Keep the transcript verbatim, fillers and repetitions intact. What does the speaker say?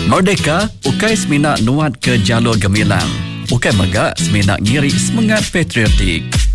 Merdeka, ukai semina nuat ke jalur gemilang. Ukai megak semina ngiri semangat patriotik.